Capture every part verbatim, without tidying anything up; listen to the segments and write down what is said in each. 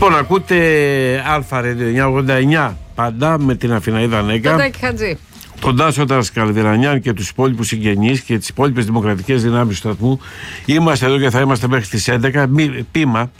Λοιπόν, ακούτε Αλφα Radio εννιακόσια ογδόντα εννιά πάντα με την Αθηναίδα Νέγκα, τον Τάκη Χατζή, τον Τάσο Τασκαλβιρανιάν και τους υπόλοιπους συγγενείς και τις υπόλοιπες δημοκρατικές δυνάμεις του σταθμού. Είμαστε εδώ και θα είμαστε μέχρι τις έντεκα. Πήμα.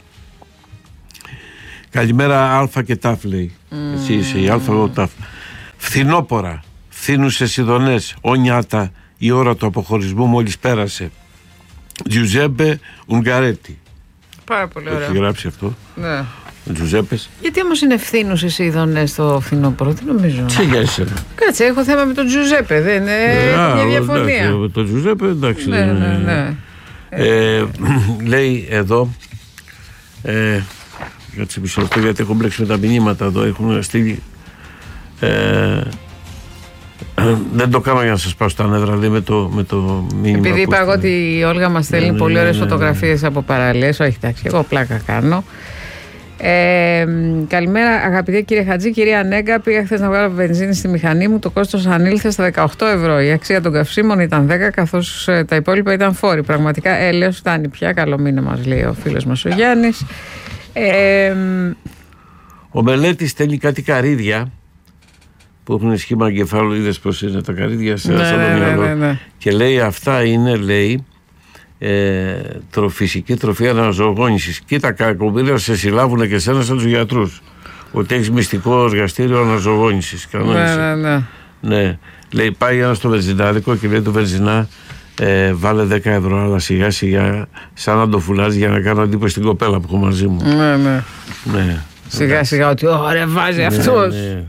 Καλημέρα Αλφα και Ταφ, λέει. Mm. Εσύ είσαι η Αλφα, εγώ Ταφ. Φθινόπορα, φθήνουσες ειδονές, όνιάτα, η ώρα του αποχωρισμού μόλις πέρασε. Τζουζέμπε Ουγγαρέτη. Πάρα πολύ ωραία. Έχει γράψει αυτό. Ναι. Τζουζέπες. Γιατί όμως είναι ευθύνουσες οι ειδονές στο φθινόπωρο, τι νομίζω. Τι για εσένα. Κάτσε, έχω θέμα με τον Τζουζέπε, δεν είναι ε, μια διαφωνία. Με τον Τζουζέπε, εντάξει. Ναι, ναι, ναι. Ε, λέει εδώ. Ε, Κάτσε μισό λεπτό, γιατί έχω μπλέξει με τα μηνύματα εδώ. Έχουν στείλει. Ε, δεν το κάνω για να σας πάω στα νεύρα, λέει, με το, με το μήνυμα. Επειδή είπα εγώ ότι η Όλγα μας στέλνει ναι, πολύ ναι, ωραίες ναι, ναι, φωτογραφίες ναι. από παραλίες. Όχι, εντάξει, εγώ πλάκα κάνω. Ε, καλημέρα, αγαπητέ κύριε Χατζή, κυρία Νέγκα. Πήγα χθες να βγάλω βενζίνη στη μηχανή μου. Το κόστος ανήλθε στα δεκαοκτώ ευρώ. Η αξία των καυσίμων ήταν δέκα, καθώς ε, τα υπόλοιπα ήταν φόροι. Πραγματικά έλεος φτάνει πια. Καλό μήνα μας λέει ο φίλος μας ο Γιάννης. Ε, ο Μελέτης στέλνει κάτι καρύδια που έχουν σχήμα εγκεφάλου. Είδες πως είναι τα καρύδια σε ναι, ναι, ναι, ναι, ναι. Και λέει αυτά είναι, λέει, ε, τρο, φυσική τροφή αναζωογόνησης. Κοίτα, κακομοίρα σε συλλάβουν και εσένα σαν τους γιατρούς ότι έχεις μυστικό εργαστήριο αναζωογόνησης. Ναι, ναι, ναι. Ναι. Λέει, πάει ένα στο βενζινάδικο και λέει το βενζινά, ε, βάλε δέκα ευρώ, αλλά σιγά σιγά σαν να το φουλάζει για να κάνω εντύπωση στην κοπέλα που έχω μαζί μου. Ναι, ναι. Ναι. Σιγά σιγά ότι ωραία βάζει ναι, αυτός. Ναι.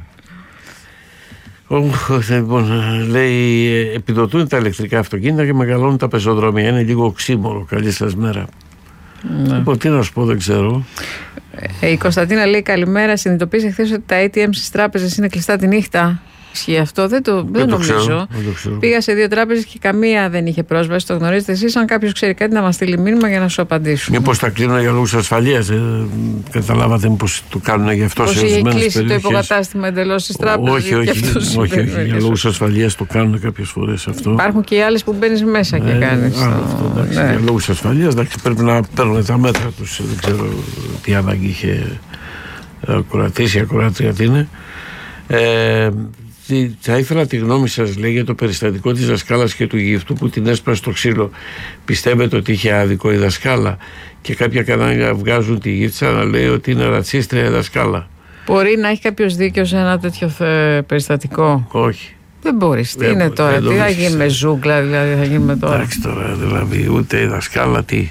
Λοιπόν, λέει, επιδοτούν τα ηλεκτρικά αυτοκίνητα και μεγαλώνουν τα πεζοδρόμια. Είναι λίγο οξύμορο. Καλή σας μέρα. Ναι. Λοιπόν, τι να σου πω, δεν ξέρω. Ε, η Κωνσταντίνα λέει καλημέρα. Συνειδητοποίησε χθες ότι τα έι τι εμ στις τράπεζες είναι κλειστά τη νύχτα. Ισχύει αυτό, δεν το, δεν δεν το νομίζω. Ξέρω, δεν το ξέρω. Πήγα σε δύο τράπεζες και καμία δεν είχε πρόσβαση. Το γνωρίζετε εσείς. Αν κάποιος ξέρει κάτι, να μας στείλει μήνυμα για να σου απαντήσουμε. Μήπως τα κλείνουν για λόγους ασφαλείας. Ε, καταλάβατε μήπως το κάνουν γι' αυτό σε ορισμένες περιοχές. Πώς είχε κλείσει το υποκατάστημα εντελώς στις τράπεζες. Όχι, όχι, όχι, όχι, όχι για λόγους ασφαλείας το κάνουν κάποιες φορές αυτό. Υπάρχουν και οι άλλες που μπαίνεις μέσα και ε, κάνεις. Α, το... αυτό, εντάξει, ναι. Για λόγους ασφαλείας πρέπει να παίρνουν τα μέτρα τους. Δεν ξέρω τι ανάγκη είχε ακροατήσει, ακροάτρια τι είναι. Ε, θα ήθελα τη γνώμη σας, λέει, για το περιστατικό της δασκάλας και του γυφτού που την έσπασε στο ξύλο. Πιστεύετε ότι είχε άδικο η δασκάλα? Και κάποια κανάλια βγάζουν τη γύφτσα να λέει ότι είναι ρατσίστρια η δασκάλα. Μπορεί να έχει κάποιος δίκιο σε ένα τέτοιο θε... περιστατικό? Όχι. Δεν μπορείς. Τι είναι τώρα, τι θα γίνει με ζούγκλα, δηλαδή θα γίνει με τώρα. Εντάξει τώρα, δηλαδή ούτε η δασκάλα τι.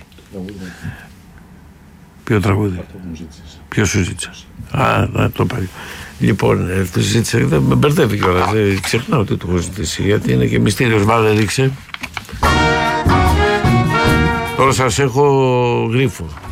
Ποιο τραγούδι? Ποιο σου ζήτησες? Α, να το πάρει. Λοιπόν, το ζήτησα, δεν με μπερδεύει κιόλας, δεν ξεχνάω ότι το έχω ζητήσει, γιατί είναι και μυστήριος. Βάλε, ρίξε. Τώρα σας έχω γρίφο.